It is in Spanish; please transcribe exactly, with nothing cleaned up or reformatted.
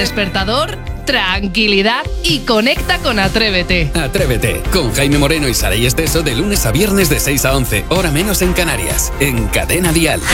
despertador, tranquilidad y conecta con Atrévete. Atrévete, con Jaime Moreno y Saray Esteso de lunes a viernes de seis a once, hora menos en Canarias, en Cadena Dial.